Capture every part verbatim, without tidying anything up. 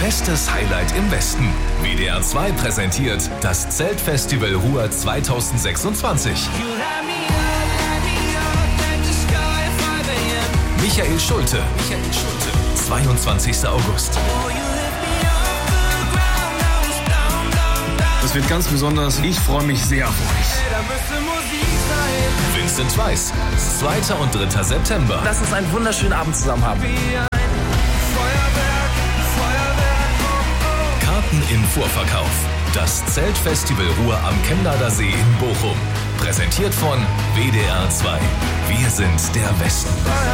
Festes Highlight im Westen. W D R zwei präsentiert das Zeltfestival Ruhr zweitausendsechsundzwanzig. Michael Schulte. Michael Schulte. zweiundzwanzigster August. Das wird ganz besonders. Ich freue mich sehr auf euch. Vincent Weiss. zweiter und dritter September. Lass uns einen wunderschönen Abend zusammen haben. Karten im Vorverkauf. Das Zeltfestival Ruhr am Chemnader See in Bochum. Präsentiert von W D R zwei. Wir sind der Westen.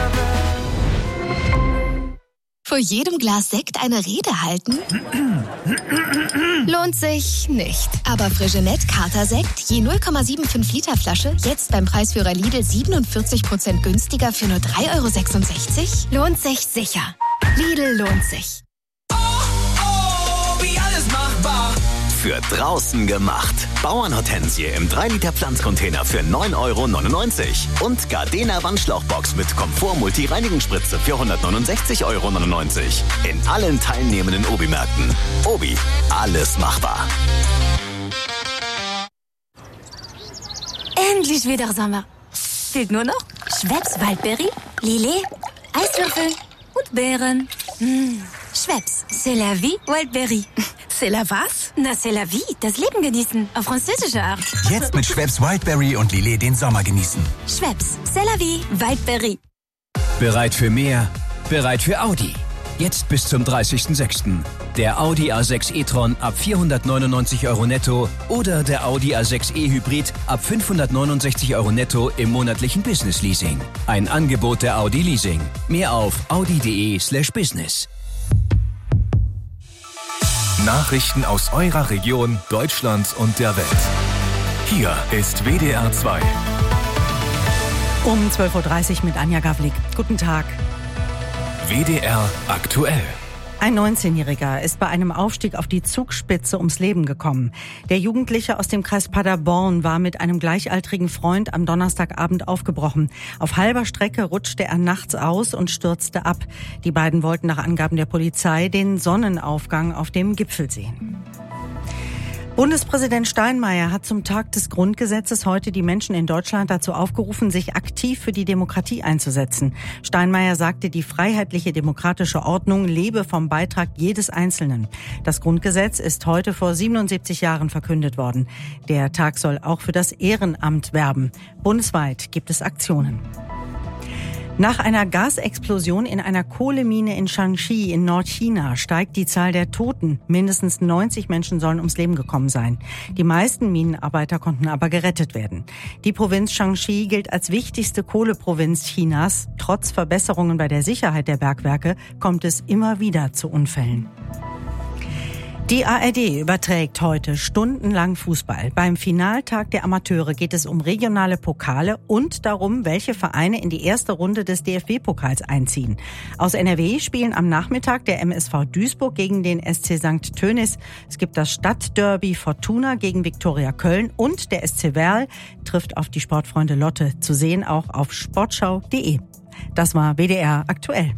Vor jedem Glas Sekt eine Rede halten? Lohnt sich nicht. Aber Frigenet Kater-Sekt, je null Komma fünfundsiebzig Liter Flasche, jetzt beim Preisführer Lidl siebenundvierzig Prozent günstiger für nur drei Euro sechsundsechzig? Lohnt sich sicher. Lidl lohnt sich. Oh, oh, wie alles machbar. Für draußen gemacht. Bauernhortensie im drei Liter Pflanzcontainer für neun Euro neunundneunzig. Und Gardena Wandschlauchbox mit Komfort Multi-Reinigungsspritze für hundertneunundsechzig Euro neunundneunzig. In allen teilnehmenden Obi-Märkten. Obi, alles machbar. Endlich wieder Sommer. Fehlt nur noch Schweppes Waldberry, Lillet, Eiswürfel und Beeren. Mmh. Schweppes, c'est la vie, Wildberry. C'est la was? Na, c'est la vie, das Leben genießen, auf französische Art. Jetzt mit Schweppes Wildberry und Lillet den Sommer genießen. Schweppes, c'est la vie, Wildberry. Bereit für mehr? Bereit für Audi. Jetzt bis zum dreißigsten sechsten Der Audi A sechs e-tron ab vierhundertneunundneunzig Euro netto oder der Audi A sechs e Hybrid ab fünfhundertneunundsechzig Euro netto im monatlichen Business Leasing. Ein Angebot der Audi Leasing. Mehr auf audi.de slash business. Nachrichten aus eurer Region, Deutschland und der Welt. Hier ist W D R zwei. Um zwölf Uhr dreißig mit Anja Gavlik. Guten Tag. W D R aktuell. Ein neunzehnjähriger ist bei einem Aufstieg auf die Zugspitze ums Leben gekommen. Der Jugendliche aus dem Kreis Paderborn war mit einem gleichaltrigen Freund am Donnerstagabend aufgebrochen. Auf halber Strecke rutschte er nachts aus und stürzte ab. Die beiden wollten nach Angaben der Polizei den Sonnenaufgang auf dem Gipfel sehen. Bundespräsident Steinmeier hat zum Tag des Grundgesetzes heute die Menschen in Deutschland dazu aufgerufen, sich aktiv für die Demokratie einzusetzen. Steinmeier sagte, die freiheitliche demokratische Ordnung lebe vom Beitrag jedes Einzelnen. Das Grundgesetz ist heute vor siebenundsiebzig Jahren verkündet worden. Der Tag soll auch für das Ehrenamt werben. Bundesweit gibt es Aktionen. Nach einer Gasexplosion in einer Kohlemine in Shanxi in Nordchina steigt die Zahl der Toten. Mindestens neunzig Menschen sollen ums Leben gekommen sein. Die meisten Minenarbeiter konnten aber gerettet werden. Die Provinz Shanxi gilt als wichtigste Kohleprovinz Chinas. Trotz Verbesserungen bei der Sicherheit der Bergwerke kommt es immer wieder zu Unfällen. Die A R D überträgt heute stundenlang Fußball. Beim Finaltag der Amateure geht es um regionale Pokale und darum, welche Vereine in die erste Runde des D F B-Pokals einziehen. Aus N R W spielen am Nachmittag der M S V Duisburg gegen den S C Sankt Tönis. Es gibt das Stadtderby Fortuna gegen Viktoria Köln und der S C Werl trifft auf die Sportfreunde Lotte. Zu sehen auch auf sportschau punkt de. Das war W D R aktuell.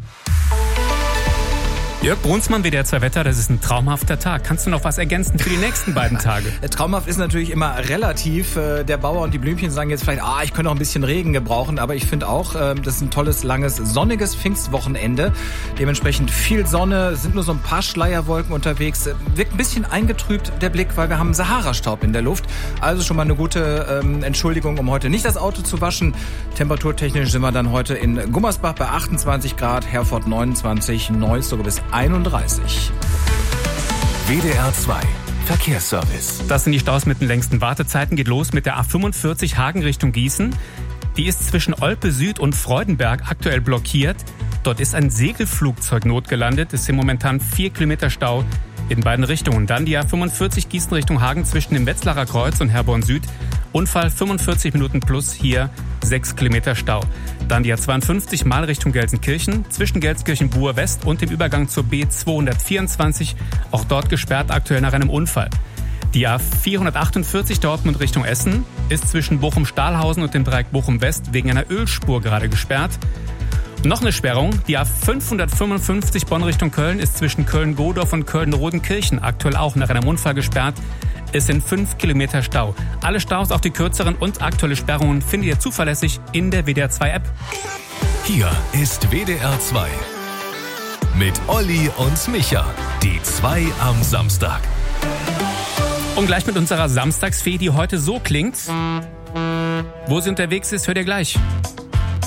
Jörg Brunsmann, W D R zwei Wetter, das ist ein traumhafter Tag. Kannst du noch was ergänzen für die nächsten beiden Tage? Traumhaft ist natürlich immer relativ. Der Bauer und die Blümchen sagen jetzt vielleicht, ah, ich könnte noch ein bisschen Regen gebrauchen. Aber ich finde auch, das ist ein tolles, langes, sonniges Pfingstwochenende. Dementsprechend viel Sonne, sind nur so ein paar Schleierwolken unterwegs. Wirkt ein bisschen eingetrübt, der Blick, weil wir haben Sahara-Staub in der Luft. Also schon mal eine gute ähm, Entschuldigung, um heute nicht das Auto zu waschen. Temperaturtechnisch sind wir dann heute in Gummersbach bei achtundzwanzig Grad, Herford neunundzwanzig, Neuss sogar bis einunddreißig. W D R zwei Verkehrsservice. Das sind die Staus mit den längsten Wartezeiten. Geht los mit der A fünfundvierzig Hagen Richtung Gießen. Die ist zwischen Olpe Süd und Freudenberg aktuell blockiert. Dort ist ein Segelflugzeug notgelandet. Es sind momentan vier Kilometer Stau in beiden Richtungen. Dann die A fünfundvierzig Gießen Richtung Hagen zwischen dem Wetzlarer Kreuz und Herborn Süd. Unfall fünfundvierzig Minuten plus, hier sechs Kilometer Stau. Dann die A zweiundfünfzig mal Richtung Gelsenkirchen, zwischen Gelsenkirchen-Buhr West und dem Übergang zur B zweihundertvierundzwanzig, auch dort gesperrt aktuell nach einem Unfall. Die A vierhundertachtundvierzig Dortmund Richtung Essen ist zwischen Bochum-Stahlhausen und dem Dreieck Bochum West wegen einer Ölspur gerade gesperrt. Noch eine Sperrung. Die A fünfhundertfünfundfünfzig Bonn Richtung Köln ist zwischen Köln-Godorf und Köln-Rodenkirchen aktuell auch nach einem Unfall gesperrt. Es sind fünf Kilometer Stau. Alle Staus, auch die kürzeren und aktuelle Sperrungen, findet ihr zuverlässig in der W D R zwei App. Hier ist W D R zwei. Mit Olli und Micha. Die zwei am Samstag. Und gleich mit unserer Samstagsfee, die heute so klingt. Wo sie unterwegs ist, hört ihr gleich.